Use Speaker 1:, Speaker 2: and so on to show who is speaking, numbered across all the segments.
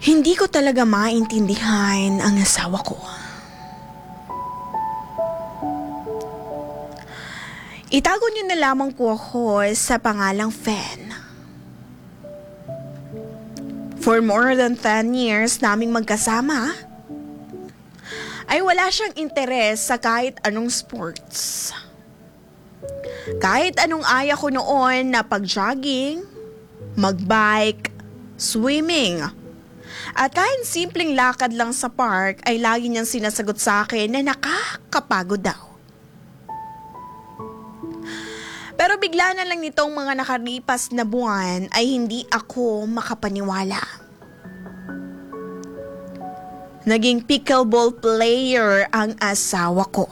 Speaker 1: Hindi ko talaga maintindihan ang asawa ko. Itago niyo na lamang po ako sa pangalang Fen. For more than 10 years naming magkasama, ay wala siyang interes sa kahit anong sports. Kahit anong aya ko noon na pag-jogging, mag-bike, swimming, at kahit simpleng lakad lang sa park ay lagi niyang sinasagot sa akin na nakakapagod daw. Pero bigla na lang nitong mga nakalipas na buwan ay hindi ako makapaniwala. Naging pickleball player ang asawa ko.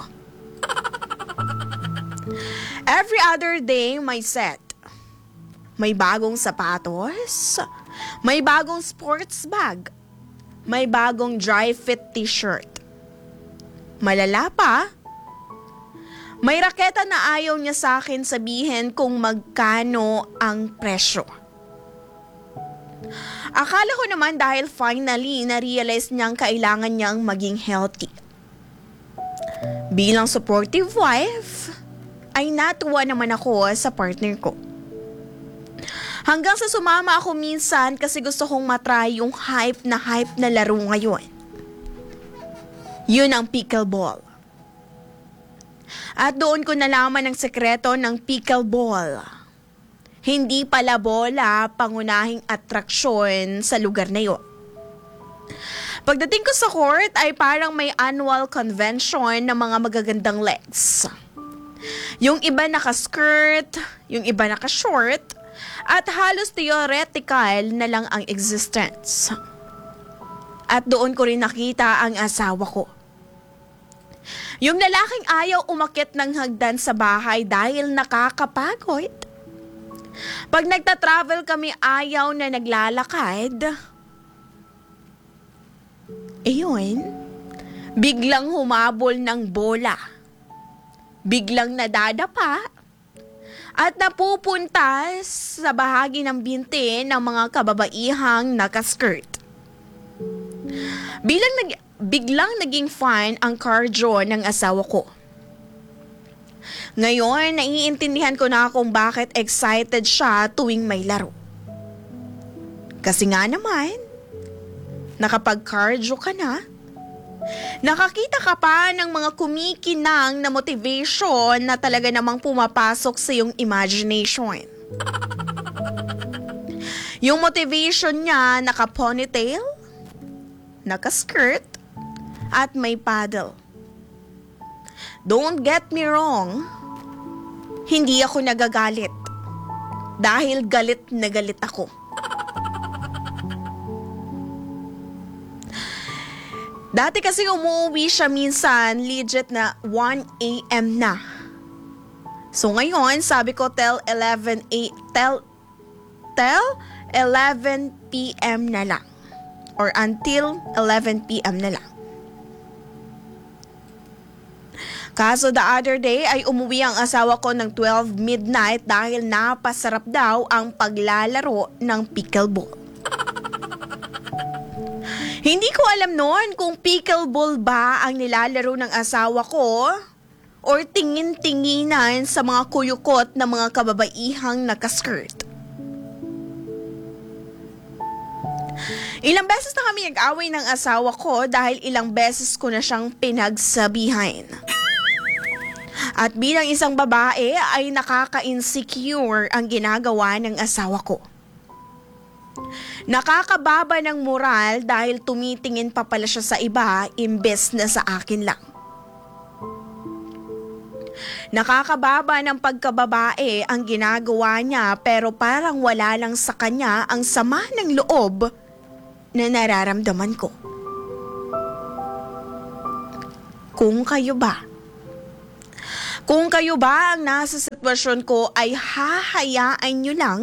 Speaker 1: Every other day may set. May bagong sapatos, may bagong sports bag, may bagong dry fit t-shirt. Malala pa, may raketa na ayaw niya sa akin sabihin kung magkano ang presyo. Akala ko naman dahil finally na-realize niyang kailangan niyang maging healthy. Bilang supportive wife, ay natuwa naman ako sa partner ko. Hanggang sa sumama ako minsan kasi gusto kong matry yung hype na laro ngayon. Yun ang pickleball. At doon ko nalaman ang sekreto ng pickleball. Hindi pala bola pangunahing atraksyon sa lugar na yun. Pagdating ko sa court ay parang may annual convention ng mga magagandang legs. Yung iba naka-skirt, yung iba naka-short, at halos theoretical na lang ang existence. At doon ko rin nakita ang asawa ko. Yung lalaking ayaw umakyat ng hagdan sa bahay dahil nakakapagod. Pag nagta-travel kami ayaw na naglalakad. Yun, biglang humabol ng bola. Biglang nadadapa at napupunta sa bahagi ng binti ng mga kababaihang nakaskirt. Biglang naging fine ang cardio ng asawa ko. Ngayon, naiintindihan ko na kung bakit excited siya tuwing may laro. Kasi nga naman, nakapag-cardio ka na, nakakita ka pa ng mga kumikinang na motivation na talaga namang pumapasok sa iyong imagination. Yung motivation niya naka-ponytail, naka-skirt, at may paddle. Don't get me wrong, hindi ako nagagalit dahil galit na galit ako. Dati kasi umuwi siya minsan legit na 1 a.m. na. So ngayon, sabi ko till 11 p.m. na lang. Or until 11 p.m. na lang. Kaso the other day ay umuwi ang asawa ko ng 12 midnight dahil napasarap daw ang paglalaro ng pickleball. Hindi ko alam noon kung pickleball ba ang nilalaro ng asawa ko or tingin-tinginan sa mga kuyukot na mga kababaihang nakaskirt. Ilang beses na kami nag-away ng asawa ko dahil ilang beses ko na siyang pinagsabihan. At bilang isang babae ay nakaka-insecure ang ginagawa ng asawa ko. Nakakababa ng moral dahil tumitingin pa pala siya sa iba imbes na sa akin lang. Nakakababa ng pagkababae ang ginagawa niya pero parang wala lang sa kanya ang sama ng loob na nararamdaman ko. Kung kayo ba ang nasa sitwasyon ko ay hahayaan nyo lang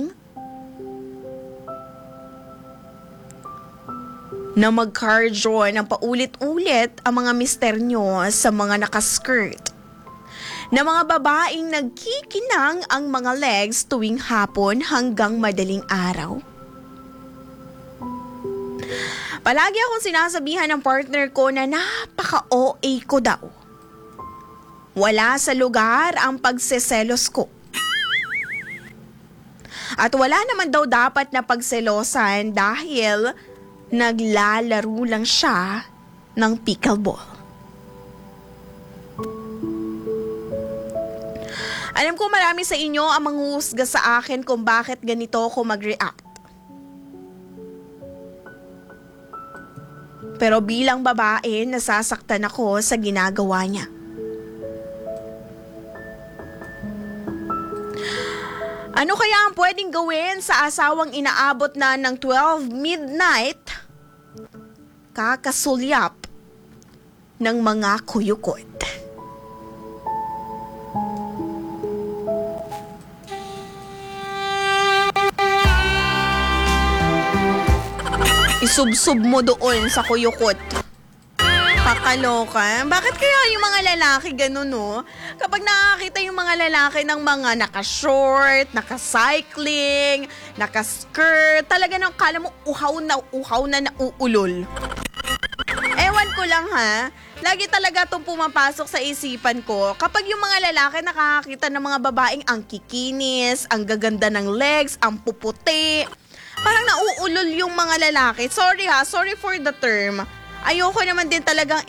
Speaker 1: na mag-cardio ng paulit-ulit ang mga mister nyo sa mga nakaskirt, na mga babaeng nagkikinang ang mga legs tuwing hapon hanggang madaling araw. Palagi akong sinasabihan ng partner ko na napaka-OA ko daw. Wala sa lugar ang pagseselos ko. At wala naman daw dapat na pagselosan dahil naglalaro lang siya ng pickleball. Alam ko marami sa inyo ang manghuhusga sa akin kung bakit ganito ako mag-react. Pero bilang babae, nasasaktan ako sa ginagawa niya. Ano kaya ang pwedeng gawin sa asawang inaabot na ng 12 midnight? Kakasulyap ng mga kuyukot. Isubsob mo doon sa kuyukot. Kakaloka. Bakit kaya yung mga lalaki ganun, no? Kapag nakakita yung mga lalaki ng mga naka-short, naka-cycling, naka-skirt, talaga nang kala mo uhaw na nauulol. Ewan ko lang ha, lagi talaga itong pumapasok sa isipan ko kapag yung mga lalaki nakakakita ng mga babaeng ang kikinis, ang gaganda ng legs, ang puputi. Parang nauulol yung mga lalaki. Sorry ha, sorry for the term. Ayoko naman din talagang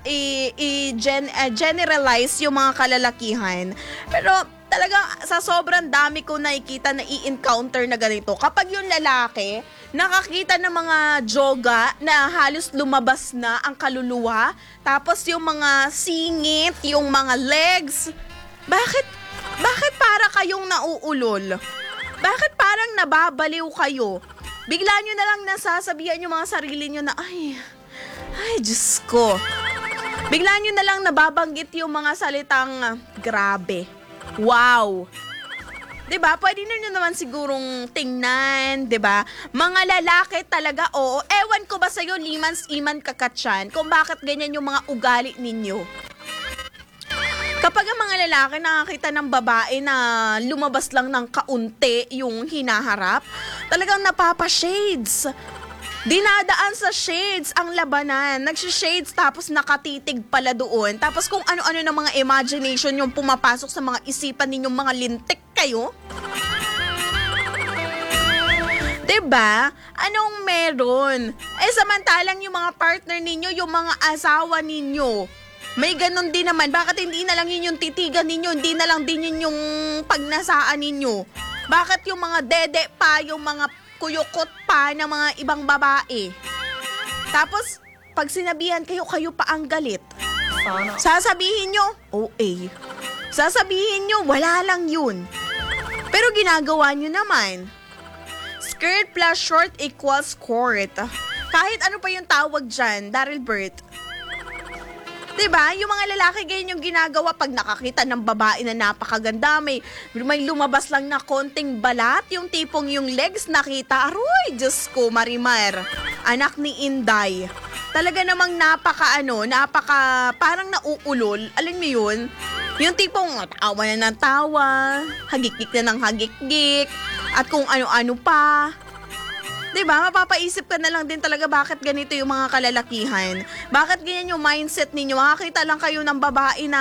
Speaker 1: generalize yung mga kalalakihan. Pero talagang sa sobrang dami ko nakikita na i-encounter na ganito. Kapag yung lalaki nakakita ng mga joga na halos lumabas na ang kaluluwa, tapos yung mga singit, yung mga legs, bakit para kayong nauulol? Bakit parang nababaliw kayo? Bigla nyo na lang nasasabihan yung mga sarili nyo na, ay, Diyos ko. Bigla nyo na lang nababanggit yung mga salitang grabe. Wow. 'Di ba? Pwede na nyo naman sigurong tingnan, 'di ba? Mga lalaki talaga, oo. Ewan ko ba sa'yo, limans iman kakatyan, kung bakit ganyan yung mga ugali ninyo. Kapag ang mga lalaki nakakita ng babae na lumabas lang ng kaunti yung hinaharap, talagang napapa-shades. Dinadaan sa shades ang labanan. Nagsishades tapos nakatitig pala doon. Tapos kung ano-ano ng mga imagination yung pumapasok sa mga isipan ninyong mga lintik kayo. 'Di ba? Anong meron? Samantalang yung mga partner ninyo, yung mga asawa ninyo, may ganun din naman. Bakit hindi na lang yun yung titigan ninyo? Hindi na lang din yun yung pagnasaan ninyo? Bakit yung mga dede pa, yung mga kuyukot pa ng mga ibang babae? Tapos, pag sinabihan kayo pa ang galit. Sasabihin nyo, OA. Sasabihin nyo, wala lang yun. Pero ginagawa nyo naman. Skirt plus short equals court. Kahit ano pa yung tawag dyan, Daryl Burt. Diba? Yung mga lalaki ganyan yung ginagawa pag nakakita ng babae na napakaganda, may lumabas lang na konting balat, yung tipong yung legs nakita, aroy, Diyos ko, Marimar, anak ni Inday. Talaga namang parang nauulol, alam mo yun? Yung tipong tawa na ng tawa, hagikik na ng hagikik, at kung ano-ano pa. Diba? Mapapaisip ka na lang din talaga bakit ganito yung mga kalalakihan. Bakit ganyan yung mindset ninyo? Makakita lang kayo ng babae na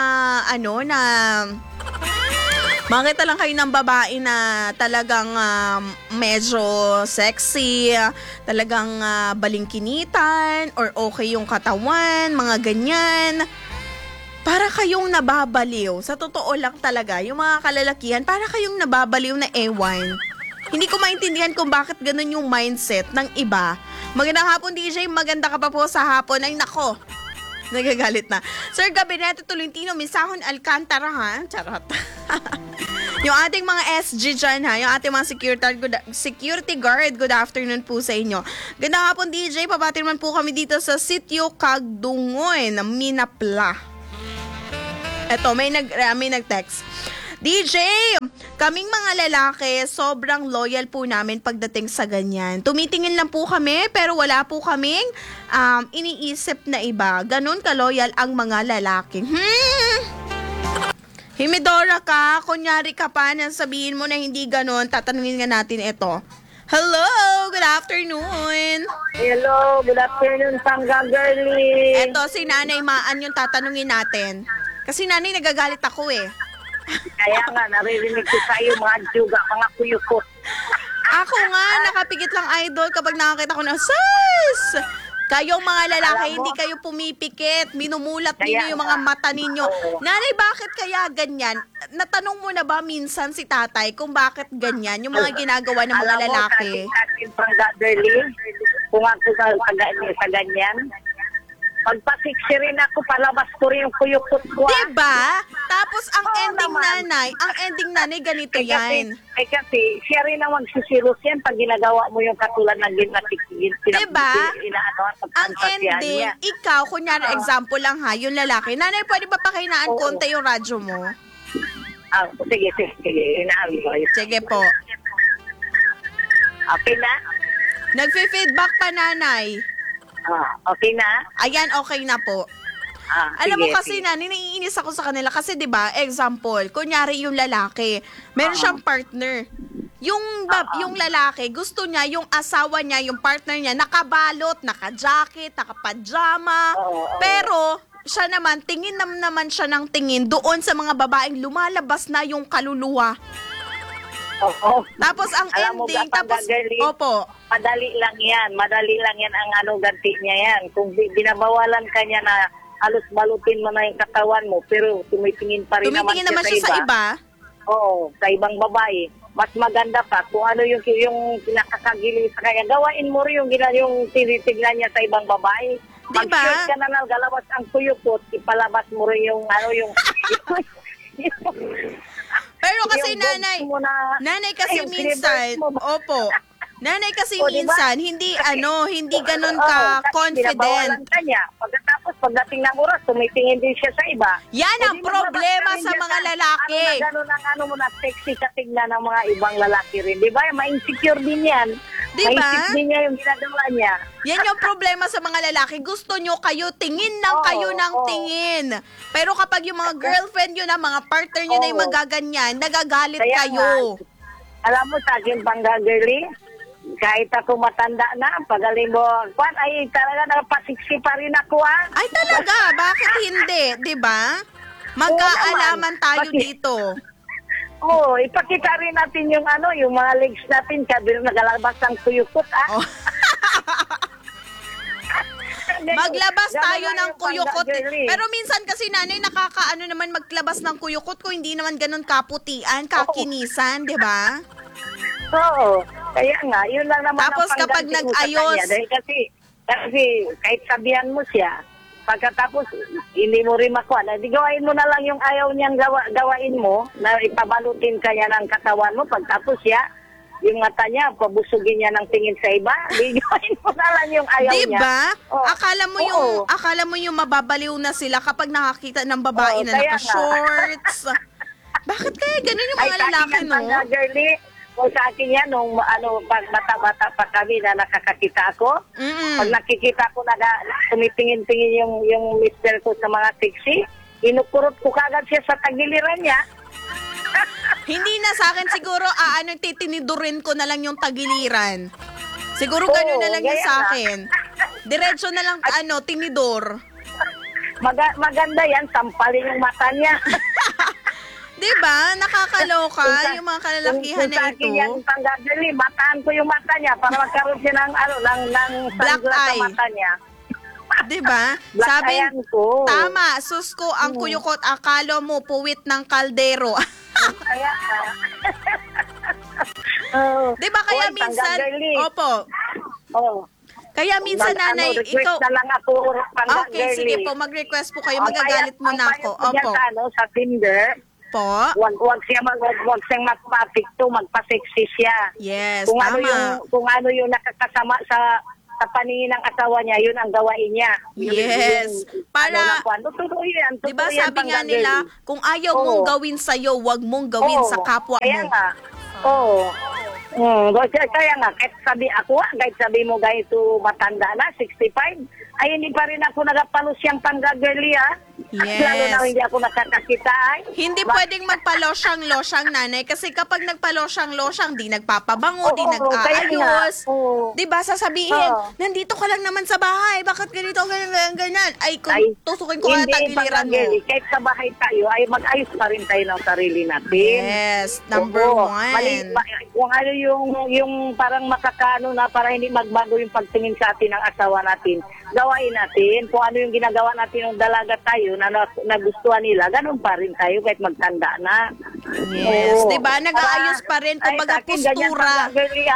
Speaker 1: makakita lang kayo ng babae na talagang medyo sexy, talagang balingkinitan, or okay yung katawan, mga ganyan. Para kayong nababaliw. Sa totoo lang talaga, yung mga kalalakihan, para kayong nababaliw na ewan. Hindi ko maintindihan kung bakit ganun yung mindset ng iba. Magandang hapon, DJ. Maganda ka pa po sa hapon. Ay, nako. Nagagalit na. Sir Gabinete Tolentino, Misahon Alcantara, ha? Charot. Yung ating mga SG dyan, ha? Yung ating mga security guard, good afternoon po sa inyo. Gandang hapon, DJ. Papatir man po kami dito sa Sitio Cagdungoy na Minapla. Eto, may nag-text. DJ, kaming mga lalaki, sobrang loyal po namin pagdating sa ganyan. Tumitingin lang po kami, pero wala po kaming iniisip na iba. Ganun ka-loyal ang mga lalaki. Himidora ka, kunyari ka pa na sabihin mo na hindi ganun, tatanungin nga natin ito. Hello, good afternoon.
Speaker 2: Hello, good afternoon, Pangga Girlie.
Speaker 1: Eto, si Nanay Maan yung tatanungin natin. Kasi nanay, nagagalit ako eh.
Speaker 2: Kaya nga, naririnig ko sa iyo mga juga, mga kuyukot.
Speaker 1: Ako nga, nakapigit lang idol kapag nakakita ko na, sis! Kayong mga lalaki,
Speaker 2: Alam mo,
Speaker 1: hindi kayo pumipikit. Minumulat
Speaker 2: Kaya
Speaker 1: ninyo yung mga
Speaker 2: nga.
Speaker 1: mata ninyo.
Speaker 2: Oo.
Speaker 1: Nanay, bakit kaya ganyan? Natanong mo na ba minsan si tatay kung bakit ganyan? Yung mga ginagawa ng mga
Speaker 2: Alam mo,
Speaker 1: lalaki.
Speaker 2: sa ating Pangga Girlie, kung ako sa ganyan, pagpasiksi rin ako, palabas ko rin yung kuyukot ko.
Speaker 1: Diba? Tapos ang
Speaker 2: Oo
Speaker 1: ending
Speaker 2: naman.
Speaker 1: nanay, ganito yan.
Speaker 2: Kasi siya rin ang magsisilos yan pag ginagawa mo yung katulad ng
Speaker 1: Diba? Ang
Speaker 2: fantasyahan
Speaker 1: ending,
Speaker 2: niya.
Speaker 1: ikaw, kunyari example lang ha, yung lalaki. Nanay, pwede ba pakinaan
Speaker 2: Oo.
Speaker 1: konti yung radyo mo?
Speaker 2: Sige, inaamin ko.
Speaker 1: Sige po.
Speaker 2: Okay na?
Speaker 1: Nagfe-feedback pa, nanay.
Speaker 2: Okay na?
Speaker 1: Ayan, okay na po. Alam mo kasi nanay, naiinis ako sa kanila kasi 'di ba, example, kunyari yung lalaki, meron siyang partner. Yung lalaki, gusto niya yung asawa niya, yung partner niya nakabalot, naka-jacket, naka-pajama. Pero siya naman tingin naman siya ng tingin doon sa mga babaeng lumalabas na yung kaluluwa.
Speaker 2: Oo.
Speaker 1: Tapos ang
Speaker 2: Alam mo,
Speaker 1: ending,
Speaker 2: Pangga
Speaker 1: tapos
Speaker 2: Girlie,
Speaker 1: opo.
Speaker 2: Madali lang yan ang ganti niya yan. Kung binabawalan ka niya na halos balutin mo na yung katawan mo, pero tumitingin pa rin
Speaker 1: Tumitingin naman siya sa iba.
Speaker 2: Oo, sa ibang babae. Mas maganda pa kung ano yung nakakagiling sa kanya. Gawain mo rin yung tinitignan niya sa ibang babae.
Speaker 1: Diba?
Speaker 2: Mag-shirt ka na galabas ang kuyukot, ipalabas mo rin yung
Speaker 1: Pero kasi
Speaker 2: yung
Speaker 1: nanay,
Speaker 2: boobs mo na-
Speaker 1: nanay kasi
Speaker 2: yung
Speaker 1: minsan,
Speaker 2: clippers mo.
Speaker 1: opo, nanay kasi
Speaker 2: O, diba?
Speaker 1: minsan, hindi ganun
Speaker 2: Oo,
Speaker 1: ka
Speaker 2: kasi
Speaker 1: confident.
Speaker 2: binabawalan ka niya. Pagkatapos, pagdating ng oras, tumitingin din siya sa iba.
Speaker 1: Yan ang
Speaker 2: Hindi
Speaker 1: problema
Speaker 2: maglabas ka rin
Speaker 1: sa
Speaker 2: dyan
Speaker 1: mga lalaki.
Speaker 2: Gano'n mo na sexy ka tignan ng mga ibang lalaki rin. Di ba? Ma-insecure din yan.
Speaker 1: Diba?
Speaker 2: Ma-insecure din niya yung ginagawa niya.
Speaker 1: Yan yung problema sa mga lalaki. Gusto nyo kayo, tingin lang
Speaker 2: Oo,
Speaker 1: kayo ng
Speaker 2: oo.
Speaker 1: tingin. Pero kapag yung mga girlfriend nyo na, mga partner nyo na yung
Speaker 2: Oo.
Speaker 1: magaganyan, nagagalit
Speaker 2: Kaya
Speaker 1: kayo.
Speaker 2: nga, alam mo sa akin, Pangga Girlie, kahit ako matanda na, pagaling mo, ay talaga napasiksi pa rin ako,
Speaker 1: Ay talaga, bakit hindi? 'Di ba? Magkaalaman tayo
Speaker 2: Bakit?
Speaker 1: dito.
Speaker 2: Oo, ipakita rin natin yung yung mga legs natin, kabir nagalabas ang kuyukot,
Speaker 1: Oh. Maglabas tayo ng kuyukot. Pero minsan kasi nanay, nakakaano naman maglabas ng kuyukot kung hindi naman ganun kaputian, kakinisan, 'di ba?
Speaker 2: Oo, kaya nga, yun lang naman
Speaker 1: Tapos
Speaker 2: ang
Speaker 1: kapag
Speaker 2: pangganti mo sa
Speaker 1: nag-ayos-
Speaker 2: kanya. Dahil kasi kahit sabihan mo siya, pagkatapos hindi mo rin makuha, di gawain mo na lang yung ayaw niyang gawain mo, na ipabalutin kanya ng katawan mo, pagtapos siya, yung mata niya, pabusugin niya ng tingin sa iba, di gawain mo na lang yung ayaw niya.
Speaker 1: Diba?
Speaker 2: Oo.
Speaker 1: Akala mo yung mababaliw na sila kapag nakakita ng babae
Speaker 2: Oo,
Speaker 1: na
Speaker 2: kaya nga.
Speaker 1: naka-shorts. Bakit kaya ganun yung mga lalaki, no?
Speaker 2: Pangga Girlie, kung sa akin yan, nung pag bata-bata pa kami na nakakakita ako,
Speaker 1: Mm-mm.
Speaker 2: pag nakikita ko tumitingin-tingin yung mister ko sa mga taxi, inukurot ko kagad siya sa tagiliran niya.
Speaker 1: Hindi na sa akin siguro, titinidurin ko na lang yung tagiliran. Siguro ganun
Speaker 2: Oo,
Speaker 1: na lang yung
Speaker 2: gaya
Speaker 1: sa
Speaker 2: nga.
Speaker 1: akin. Diretso na lang, tinidor.
Speaker 2: Maganda yan, sampalin yung mata niya.
Speaker 1: Diba? Nakakaloka yung mga kalalakihan
Speaker 2: Kung
Speaker 1: na
Speaker 2: sa akin yan,
Speaker 1: ito.
Speaker 2: Pangga Girlie, mataan ko yung mata niya para magkaroon siya ng
Speaker 1: Black
Speaker 2: sunglass
Speaker 1: eye.
Speaker 2: sa mata niya.
Speaker 1: Diba?
Speaker 2: Black
Speaker 1: Sabi,
Speaker 2: eyean ko.
Speaker 1: tama, susko, ang kuyukot, akala mo, puwit ng kaldero.
Speaker 2: Kaya, oh.
Speaker 1: Diba kaya
Speaker 2: Oy,
Speaker 1: minsan,
Speaker 2: Pangga Girlie.
Speaker 1: opo,
Speaker 2: Oh.
Speaker 1: kaya minsan nanay,
Speaker 2: request
Speaker 1: ikaw,
Speaker 2: na lang ako, Pangga
Speaker 1: okay, sige
Speaker 2: Girlie.
Speaker 1: po, mag-request po kayo,
Speaker 2: Ang
Speaker 1: magagalit
Speaker 2: payat-
Speaker 1: muna
Speaker 2: ang
Speaker 1: ako.
Speaker 2: payat ko dyan
Speaker 1: Opo,
Speaker 2: sa Tinder,
Speaker 1: po,
Speaker 2: wag siyang magpa-tikto, magpa-sexy siya.
Speaker 1: yes,
Speaker 2: Kung
Speaker 1: tama.
Speaker 2: ano yung nakakasama sa paningin ng asawa niya, yun ang gawain niya.
Speaker 1: Yes. Para-
Speaker 2: Totoo yan.
Speaker 1: Diba
Speaker 2: Totoo yan,
Speaker 1: sabi nga
Speaker 2: Pangga
Speaker 1: nila,
Speaker 2: Girlie.
Speaker 1: kung ayaw
Speaker 2: Oo.
Speaker 1: mong gawin sa'yo, wag mong gawin
Speaker 2: Oo.
Speaker 1: sa kapwa
Speaker 2: Kaya
Speaker 1: mo.
Speaker 2: nga. Oo. Kaya nga, kahit sabi mo guys to matanda na, 65, ay hindi pa rin ako nagapalos siyang Pangga Girlie, ha? Lalo na hindi ako nakakakita ay.
Speaker 1: Hindi pwedeng magpalosyang-losyang, nanay, kasi kapag nagpalosyang-losyang, di nagpapabango, di
Speaker 2: Oo,
Speaker 1: nag-aayos.
Speaker 2: kaya nga. Oo.
Speaker 1: Di ba, sasabihin,
Speaker 2: Oo.
Speaker 1: nandito ka lang naman sa bahay, bakit ganito, ganyan. Ay, kung
Speaker 2: Ay,
Speaker 1: tusukin ko nga tagiliran mo.
Speaker 2: Kahit sa bahay tayo, ay mag-ayos pa rin tayo ng sarili natin.
Speaker 1: Yes, number
Speaker 2: Oo.
Speaker 1: one.
Speaker 2: Kung ano yung parang makakaano na para hindi magbago yung pagtingin sa atin ng asawa natin, gawain natin. Kung ano yung ginagawa natin ng dalaga tayo na nagustuhan nila, ganun pa rin tayo kahit magtanda na.
Speaker 1: Yes,
Speaker 2: Oo.
Speaker 1: di ba? Nag-aayos pa rin, kumbaga postura.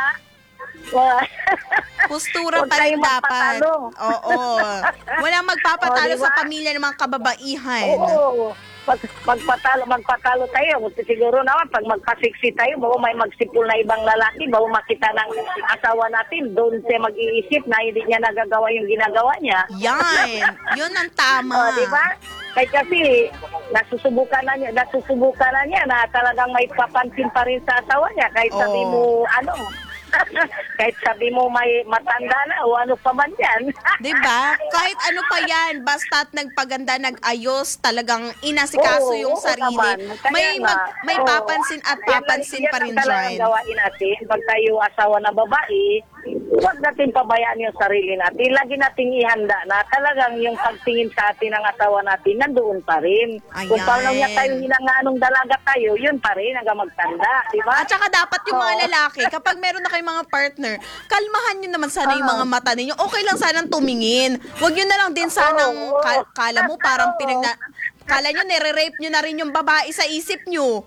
Speaker 1: Postura
Speaker 2: Huwag
Speaker 1: pa rin
Speaker 2: tayong
Speaker 1: dapat.
Speaker 2: magpatalo.
Speaker 1: Oo. Walang magpapatalo
Speaker 2: O, diba?
Speaker 1: sa pamilya ng mga kababaihan.
Speaker 2: Oo. Magpatalo tayo. Siguro naman, pag magpasiksi tayo, bago may magsipul na ibang lalaki, bago makita ng asawa natin, doon siya mag-iisip na hindi niya nagagawa yung ginagawa niya.
Speaker 1: Yan. Yun ang tama.
Speaker 2: O, di ba? Kasi nasusubukan na niya na talagang may papansin pa rin sa asawa niya. Kahit sabi mo, kahit sabi mo may matanda na o ano pa man yan.
Speaker 1: Diba? Kahit ano pa yan, basta't nagpaganda, nag-ayos, talagang inasikaso yung sarili. May papansin at papansin pa rin
Speaker 2: dyan. Yan ang talagang
Speaker 1: dyan.
Speaker 2: gawain natin. Pag tayo asawa na babae, huwag natin pabayaan yung sarili natin. Lagi nating ihanda na talagang yung pagtingin sa atin ng asawa natin, nandoon pa rin.
Speaker 1: Ayan.
Speaker 2: Kung paano niya tayo hinanganong dalaga tayo, yun pa rin hanggang magtanda. Diba?
Speaker 1: At saka dapat yung mga lalaki, kapag meron na kayong mga partner, kalmahan nyo naman sana yung mga mata ninyo. Okay lang sanang tumingin. Huwag nyo na lang din sanang, kala mo parang kala nyo nire-rape nyo na rin yung babae sa isip nyo.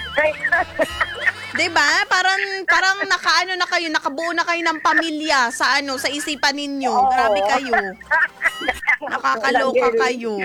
Speaker 1: Diba? Parang nakaano na kayo, nakabuo na kayo ng pamilya sa isipan ninyo. Grabe kayo. Nakakaloka kayo.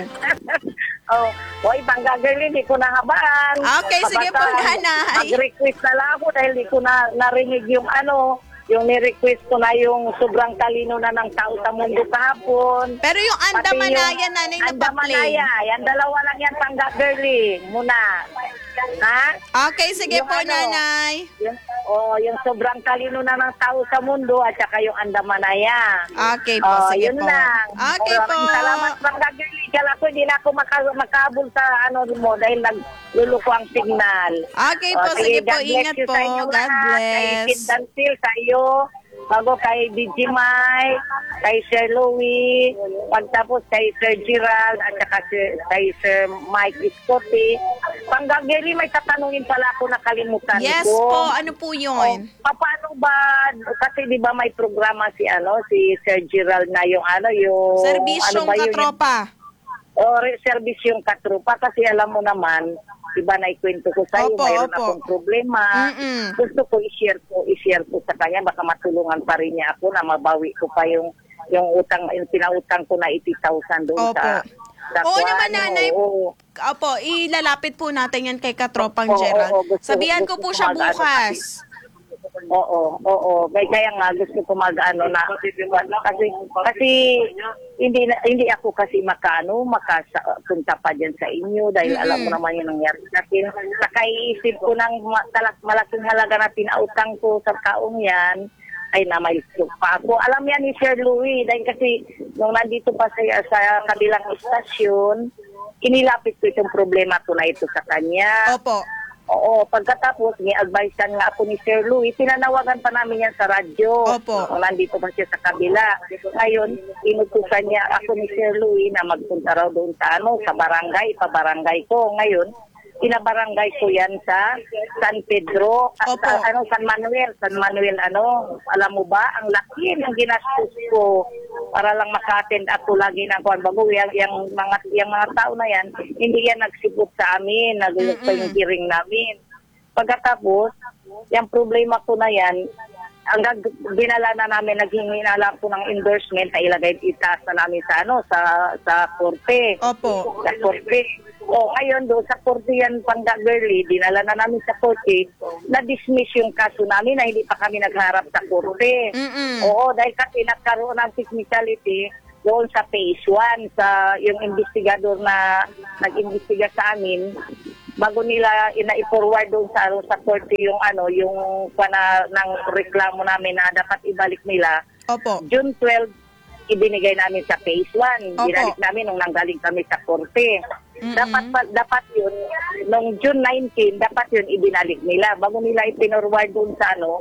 Speaker 2: Hoy, Banggagali, hindi ko nahabaan.
Speaker 1: Okay, sige po, nanay.
Speaker 2: Mag-request na lang ako dahil hindi ko narinig yung yung ni-request ko na yung sobrang talino na ng tao sa mundo kahapon.
Speaker 1: Pero yung Andamanaya, nanay, nagpa-play.
Speaker 2: Andamanaya, yan dalawa lang yan, Banggagali, muna. Ha?
Speaker 1: Okay, sige
Speaker 2: Yung
Speaker 1: po, nanay.
Speaker 2: Yung sobrang talino na ng tao sa mundo at saka yung Andamanaya.
Speaker 1: Okay po, sige
Speaker 2: yun
Speaker 1: po.
Speaker 2: lang.
Speaker 1: Okay po.
Speaker 2: Salamat, Banggagali. Kala ko, hindi na ako makabul sa mo dahil nagluluko ang signal.
Speaker 1: Okay po, sige po,
Speaker 2: God bless
Speaker 1: ingat
Speaker 2: you
Speaker 1: po.
Speaker 2: sa inyo
Speaker 1: God
Speaker 2: lahat. Kay
Speaker 1: bless.
Speaker 2: Sid Dansil, kayo, bago kay BG Mai, kay Sir Louie, pagtapos kay Sir Gerald, at saka kay Sir Mike Iscote. Panggagiri, may tatanungin pala ako, nakalimutan
Speaker 1: Yes
Speaker 2: ko.
Speaker 1: po, ano po yun?
Speaker 2: Paano ba, kasi di ba may programa si Sir Gerald na yung yung...
Speaker 1: Serbisyong katropa.
Speaker 2: Serbisyong katropa, kasi alam mo naman, diba naikwento ko sa iyo, mayroon akong problema. Gusto ko i-share ko sa kanya, baka matulungan pa rin niya ako na mabawi ko pa yung pinautang ko na 80,000 doon sa
Speaker 1: Oo naman, nanay. Opo, ilalapit po natin yan kay Katropang Gerald. Sabihan ko po siya bukas.
Speaker 2: Oo. Kaya nga gusto ko na kasi hindi ako kasi makapunta pa diyan sa inyo dahil alam mo naman yung nangyari sa akin. Nakaiisip ko ng malaking halaga na pinautang ko sa taong yan ay na may stroke pa ako. Alam yan ni Sir Louie dahil kasi nung nandito pa sa kabilang istasyon, inilapit ko itong problema ko na ito sa kanya.
Speaker 1: Opo.
Speaker 2: Oo, pagkatapos, ni-advisean nga ako ni Sir Louie, tinanawagan pa namin yan sa radyo.
Speaker 1: Opo.
Speaker 2: Kung nandito pa siya sa kabila. Ngayon, inutusan niya ako ni Sir Louie na magpunta raw doon sa barangay, pabarangay ko. Ngayon, pinabarangay ko yan sa San Pedro, San Manuel, alam mo ba, ang laki ng ginastos ko para lang maka-attend ako lagi ng bago yung mga tao na yan, hindi yan nagsibot sa amin, nagulog pa yung hearing namin. Pagkatapos, yung problema ko na yan, hanggang binala na namin, naghingi na lang po ng endorsement na ilagay itaas na namin sa korte.
Speaker 1: Opo.
Speaker 2: Sa korte. Ngayon doon sa korte yan, Panggagirly, dinala na namin sa korte, na-dismiss yung kaso namin na hindi pa kami nagharap sa korte. Oo, dahil kasi nagkaroon ng technicality doon sa phase 1, sa yung investigador na nag-investiga sa amin, bago nila ina-forward doon sa korte yung ng reklamo namin na dapat ibalik nila.
Speaker 1: Opo.
Speaker 2: June 12, ibinigay namin sa phase 1.
Speaker 1: Opo.
Speaker 2: Binalik namin nung nanggaling kami sa korte. Dapat yun, nung June 19, dapat yun ibinalik nila. Bago nila ipinurward doon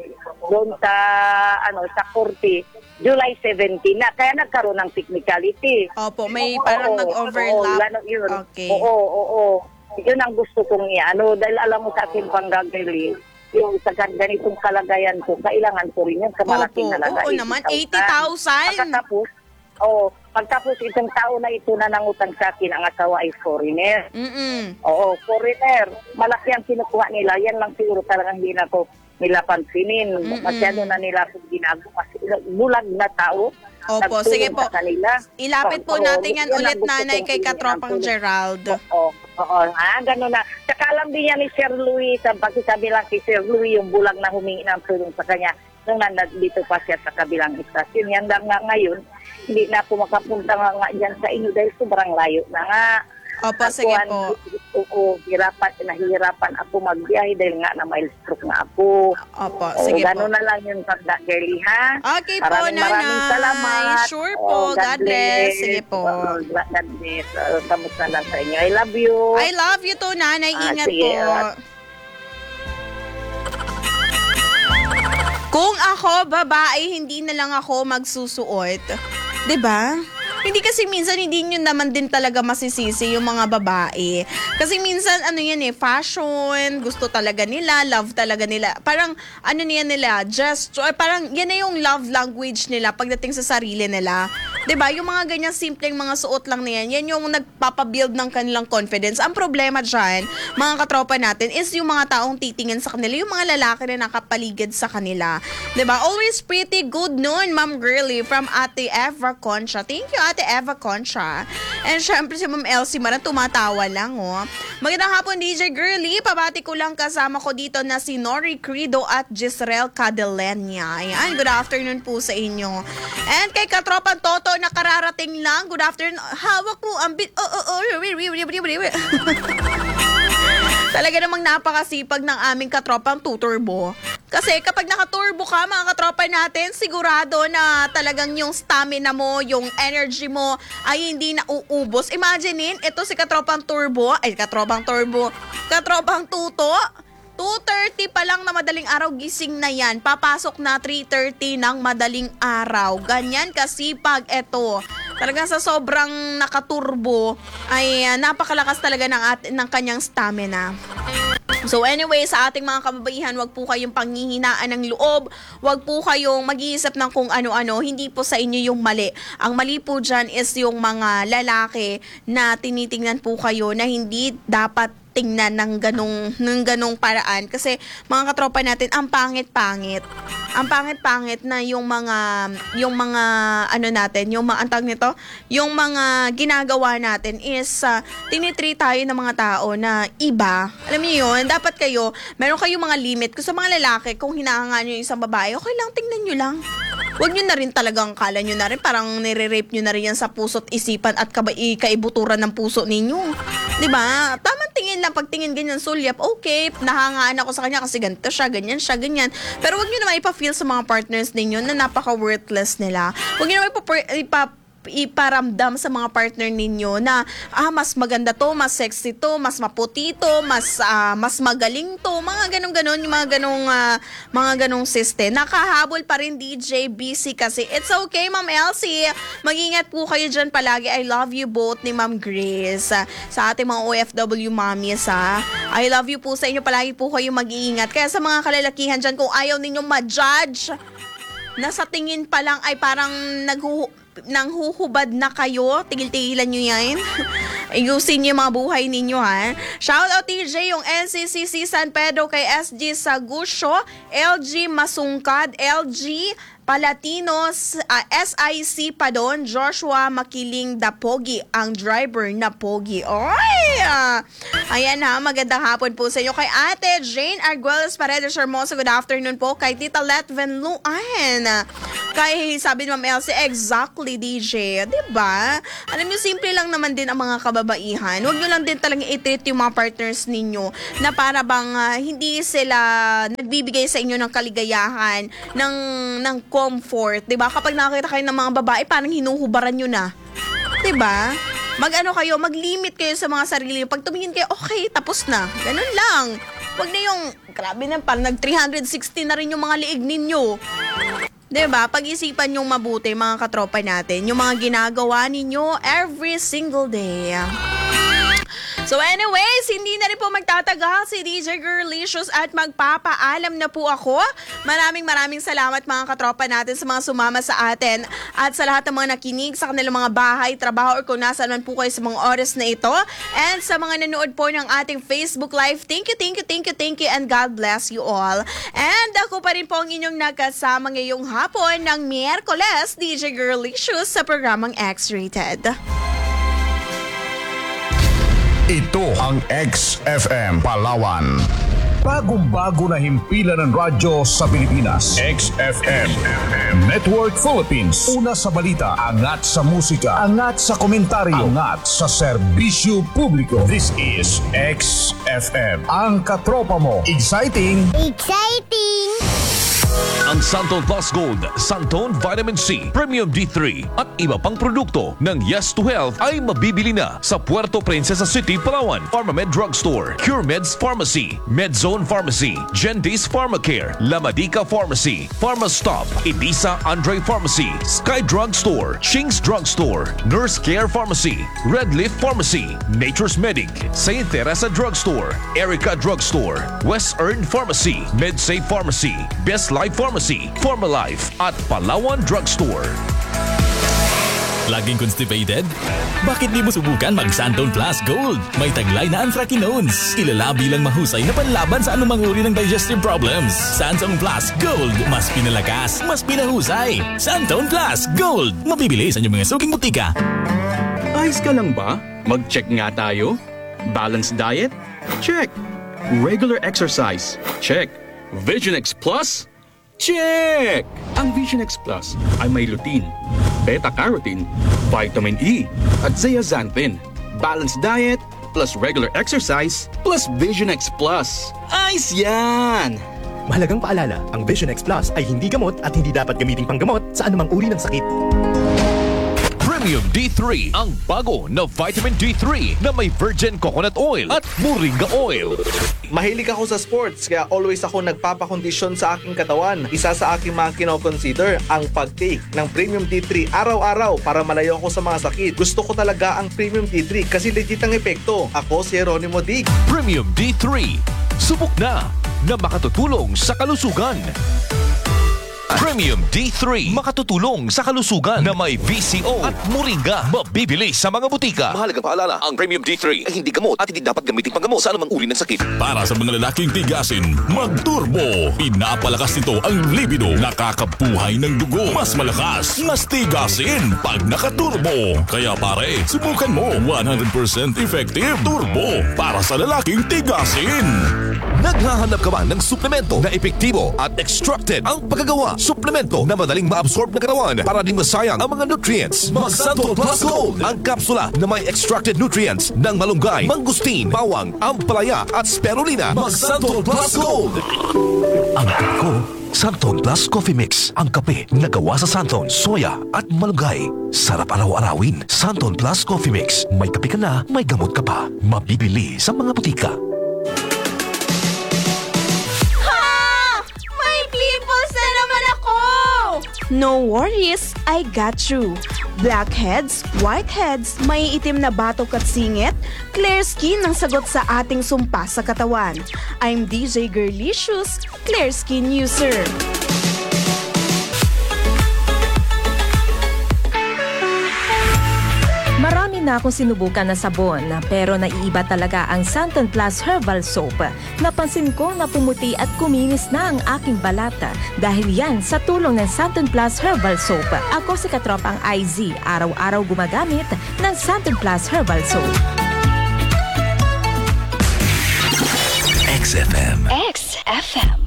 Speaker 2: sa korte, July 17 na. Kaya nagkaroon ng technicality.
Speaker 1: Opo, may parang nag-overlap.
Speaker 2: Yun.
Speaker 1: Okay.
Speaker 2: Oo. Yun ang gusto kong dahil alam mo sa akin, Panggagili, yung sa ganitong kalagayan ko, kailangan ko rin yung kamalaking halaga.
Speaker 1: Oo naman, 80,000.
Speaker 2: Pagtapos itong tao na ito na nangutang sa akin, ang asawa ay foreigner. Oo, foreigner. Malaki ang kinukuha nila. Yan lang siguro talagang hindi na ko nila pansinin. Masyado na nila kung ginagawa. Bulag na tao.
Speaker 1: Opo, sige po. Ilapit po natin yan ulit, nanay, kay Katropang Gerald.
Speaker 2: Oo, gano'n na. Saka alam din yan ni Sir Louis, sabi lang kay Sir Louis, yung bulag na humingi ng tulong sa kanya nung nandito pa siya sa kabilang istasyon. Yan lang nga ngayon, hindi na ako makapunta nga dyan sa inyo dahil sobrang layo na nga.
Speaker 1: Opo, sige po.
Speaker 2: Nahihirapan ako magbiyahe dahil nga na mild stroke na ako.
Speaker 1: Opo, sige po.
Speaker 2: Gano'n na lang yung pagda, Girlie, ha?
Speaker 1: Okay po, Maraming
Speaker 2: salamat.
Speaker 1: Sure po. God bless. Sige po.
Speaker 2: God bless. Kamusta lang sa inyo. I love you.
Speaker 1: I love you too, nanay. Ingat
Speaker 2: sige.
Speaker 1: po. Kung ako, babae, hindi na lang ako magsusuot. 'Di ba? Hindi kasi minsan hindi nyo naman din talaga masisisi yung mga babae. Kasi minsan fashion, gusto talaga nila, love talaga nila. Parang nila, parang yan na yung love language nila pagdating sa sarili nila. 'Di ba? Yung mga ganyan simpleng mga suot lang na yan yung nagpapabuild ng kanilang confidence. Ang problema diyan, mga katropa natin, is yung mga taong titingin sa kanila, yung mga lalaki na nakapaligid sa kanila. 'Di ba? Always pretty good noon, Ma'am Girlie, from Ate Eva Concha. Thank you, Ate Eva Concha. And syempre si Ma'am Elsie Maran tumatawa lang, oh. Magandang hapon, DJ Girlie. Pabati ko lang kasama ko dito na si Nori Crido at Gisrel Cadelenia. Ayan, good afternoon po sa inyo. And kay Katropang Toto na kararating lang, good afternoon. Hawak mo ang Talaga namang napakasipag ng aming katropang tuturbo. Kasi kapag nakaturbo ka, mga katropa natin, sigurado na talagang yung stamina mo, yung energy mo ay hindi na uubos. Imaginein, ito si katropang tuto, 2:30 pa lang na madaling araw gising na yan. Papasok na 3:30 ng madaling araw. Ganyan kasipag ito. Talagang sa sobrang nakaturbo ay napakalakas talaga ng kanyang stamina. So anyway, sa ating mga kababaihan, wag po kayong panghihinaan ng loob. Wag po kayong mag-iisip ng kung ano-ano. Hindi po sa inyo yung mali. Ang mali po dyan is yung mga lalaki na tinitingnan po kayo na hindi dapat tingnan ng ganong paraan. Kasi mga katropa natin, ang pangit-pangit. Ang pangit-pangit na yung mga yung mga ginagawa natin is tinitreat tayo ng mga tao na iba. Alam niyo yun, dapat meron kayong mga limit. Kung sa mga lalaki, kung hinahangaan nyo yung isang babae, okay lang, tingnan nyo lang. Huwag nyo na rin talagang kala nyo na rin, parang nire-rape nyo na rin yan sa puso't isipan at kaibuturan ng puso ninyo. Diba? Tamang tingin lang, pagtingin ganyan sulyap, okay, nahangaan ako sa kanya kasi ganito siya, ganyan siya, ganyan. Pero huwag nyo naman ipa-feel sa mga partners ninyo na napaka-worthless nila. Huwag nyo naman iparamdam sa mga partner ninyo na mas maganda to, mas sexy to, mas maputi to, mas magaling to, mga ganong yung mga ganong system. Nakahabol pa rin DJ BC kasi it's okay, Ma'am Elsie. Mag-ingat po kayo dyan palagi. I love you both ni Ma'am Grace. Sa ating mga OFW mommies, I love you po sa inyo. Palagi po kayo mag-iingat. Kaya sa mga kalalakihan dyan, kung ayaw ninyong ma-judge, na sa tingin pa lang ay parang nanghuhubad na kayo, tigil-tigilan nyo yan. Ayusin nyo yung mga buhay ninyo, ha. Shout out TJ, yung NCCC San Pedro, kay SG Sagusyo, LG Masungkad, LG Palatinos, SIC pa doon, Joshua Makiling Dapogi, ang driver na Pogi. Oy! Ayan ha, magandang hapon po sa inyo. Kay Ate Jane Arguelles Paredes Hermoso, good afternoon po. Kay Tita Letven Luan. Kay sabi ni Ma'am Elsie, exactly DJ. Diba? Alam niyo, simple lang naman din ang mga kababaihan. Huwag nyo lang din talagang i-treat yung mga partners ninyo na para bang hindi sila nagbibigay sa inyo ng kaligayahan, ng comfort, 'di ba? Kapag nakakita kayo ng mga babae, parang hinuhubaran niyo na. 'Di ba? mag-limit kayo sa mga sarili. Pag tumingin kayo, okay, tapos na. Ganun lang. Huwag na yung, grabe na, parang nag-360 na rin yung mga liig ninyo. Diba? Pag-isipan yung mabuti, mga katropa natin, yung mga ginagawa ninyo every single day. So anyways, hindi na rin po magtatagal si DJ Girlicious at magpapaalam na po ako. Maraming salamat mga katropa natin sa mga sumama sa atin at sa lahat ng mga nakinig sa kanilang mga bahay, trabaho or kung nasaan man po kayo sa mga oras na ito. And sa mga nanood po ng ating Facebook Live, thank you and God bless you all. And ako pa rin po ang inyong nakasama ngayong hapon ng Miyerkules, DJ Girlicious sa programang X-Rated.
Speaker 3: Ito ang XFM Palawan. Bagong-bago na himpilan ng radyo sa Pilipinas. XFM Network Philippines. Una sa balita, angat sa musika, angat sa komentaryo, angat sa serbisyo publiko. This is XFM. Ang katropa mo. Exciting!
Speaker 4: Ang Santon Plus Gold, Santon Vitamin C, Premium D3 at iba pang produkto ng Yes to Health ay mabibili na sa Puerto Princesa City, Palawan, Pharmamed Drugstore, CureMeds Pharmacy, Medzone Pharmacy, Gendis Pharmacare, Lamadika Pharmacy, Pharmastop, Ibiza Andre Pharmacy, Sky Drugstore, Ching's Drugstore, Nurse Care Pharmacy, Red Leaf Pharmacy, Nature's Medic, St. Teresa Drugstore, Erica Drugstore, West Earn Pharmacy, MedSafe Pharmacy, Best Life Pharmacy, Pharmalife at Palawan Drugstore.
Speaker 5: Laging constipated? Bakit di mo subukan mag-Santon Plus Gold? May taglay na anthracinones. Kilala bilang mahusay na panlaban sa anumang uri ng digestive problems. Santon Plus Gold. Mas pinalakas, mas pinahusay. Santon Plus Gold. Mabibili sa inyong mga suking butika.
Speaker 6: Ayos ka lang ba? Mag-check nga tayo. Balanced diet? Check. Regular exercise? Check. Vision X Plus? Check! Ang Vision X Plus ay may lutein, beta-carotene, vitamin E, at zeaxanthin. Balanced diet plus regular exercise plus Vision X Plus. Ayos yan!
Speaker 7: Mahalagang paalala, ang Vision X Plus ay hindi gamot at hindi dapat gamiting panggamot sa anumang uri ng sakit.
Speaker 4: Premium D3, ang bago na vitamin D3 na may virgin coconut oil at moringa oil.
Speaker 8: Mahilig ako sa sports kaya always ako nagpapakondisyon sa aking katawan. Isa sa aking mga kinoconsider ang pag-take ng Premium D3 araw-araw para malayo ako sa mga sakit. Gusto ko talaga ang Premium D3 kasi legit ang epekto. Ako si Jeronimo Dig.
Speaker 4: Premium D3, subok na makatutulong sa kalusugan. Premium D3, makatutulong sa kalusugan na may VCO at moringa. Mabibili sa mga butika.
Speaker 9: Mahalagang paalala, ang Premium D3 ay hindi gamot at hindi dapat gamitin panggamot sa anumang uri ng sakit.
Speaker 5: Para sa mga lalaking tigasin, mag-turbo. Pinapalakas nito ang libido. Nakakabuhay ng dugo. Mas malakas, mas tigasin pag nakaturbo. Kaya pare, subukan mo. 100% effective turbo para sa lalaking tigasin.
Speaker 4: Naghahanap ka ba ng suplemento na epektibo at extracted ang pagkagawa? Suplemento na madaling ma-absorb ng katawan para di masayang ang mga nutrients. Mag-Santon Plus Gold, ang kapsula na may extracted nutrients ng malunggay, mangustin, bawang, ampalaya at spirulina. Mag-Santon Plus Gold! Ang ko, Santon Plus Coffee Mix. Ang kape na gawa sa Santon, soya at malunggay. Sarap araw-arawin. Santon Plus Coffee Mix. May kape ka na, may gamot ka pa. Mabibili sa mga butika.
Speaker 1: No worries, I got you. Blackheads, whiteheads, may itim na batok at singit, clear skin ang sagot sa ating sumpa sa katawan. I'm DJ Girlicious, clear skin user.
Speaker 10: Marami na akong sinubukan na sabon pero naiiba talaga ang Santon Plus Herbal Soap. Napansin ko na pumuti at kuminis na ang aking balat dahil yan sa tulong ng Santon Plus Herbal Soap. Ako si Katropang IZ, araw-araw gumagamit ng Santon Plus Herbal Soap.
Speaker 4: XFM.
Speaker 10: XFM.